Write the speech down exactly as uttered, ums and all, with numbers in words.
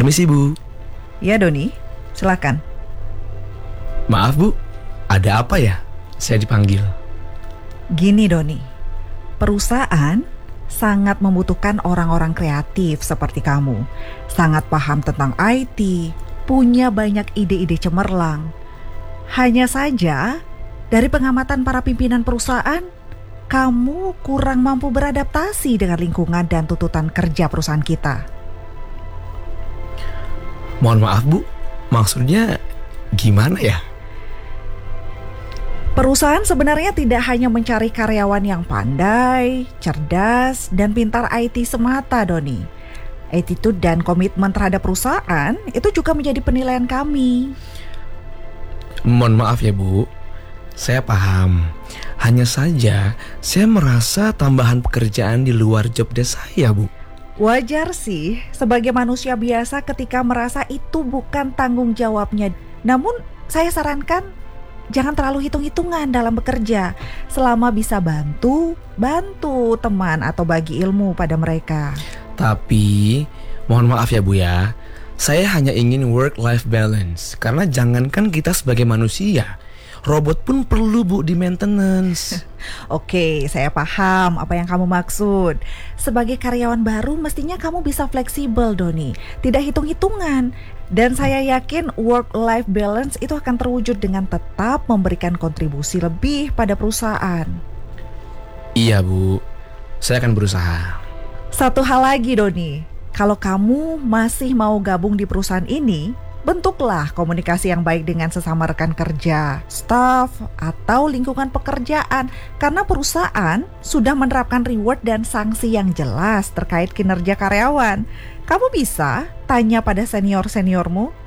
Permisi Bu. Ya Doni, silakan. Maaf Bu, ada apa ya? Saya dipanggil. Gini Doni, perusahaan sangat membutuhkan orang-orang kreatif seperti kamu. Sangat paham tentang I T, punya banyak ide-ide cemerlang. Hanya saja, dari pengamatan para pimpinan perusahaan, kamu kurang mampu beradaptasi dengan lingkungan dan tuntutan kerja perusahaan kita. Mohon maaf Bu, maksudnya gimana ya? Perusahaan sebenarnya tidak hanya mencari karyawan yang pandai, cerdas, dan pintar I T semata, Doni. Attitude dan komitmen terhadap perusahaan itu juga menjadi penilaian kami. Mohon maaf ya Bu, saya paham. Hanya saja saya merasa tambahan pekerjaan di luar job desk saya Bu. Wajar sih sebagai manusia biasa ketika merasa itu bukan tanggung jawabnya. Namun saya sarankan jangan terlalu hitung-hitungan dalam bekerja. Selama bisa bantu, bantu teman atau bagi ilmu pada mereka. Tapi mohon maaf ya Bu ya, saya hanya ingin work-life balance. Karena jangankan kita sebagai manusia, robot pun perlu Bu di maintenance. Oke, saya paham apa yang kamu maksud. Sebagai karyawan baru mestinya kamu bisa fleksibel, Doni. Tidak hitung-hitungan. Dan saya yakin work-life balance itu akan terwujud dengan tetap memberikan kontribusi lebih pada perusahaan. Iya Bu, saya akan berusaha. Satu hal lagi Doni, kalau kamu masih mau gabung di perusahaan ini, bentuklah komunikasi yang baik dengan sesama rekan kerja, staf, atau lingkungan pekerjaan. Karena perusahaan sudah menerapkan reward dan sanksi yang jelas terkait kinerja karyawan. Kamu bisa tanya pada senior-seniormu